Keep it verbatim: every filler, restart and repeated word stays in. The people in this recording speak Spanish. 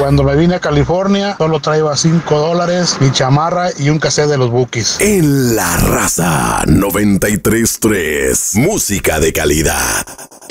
Cuando me vine a California, solo traía cinco dólares, mi chamarra y un cassette de los Bukis. En La Raza noventa y tres punto tres, música de calidad.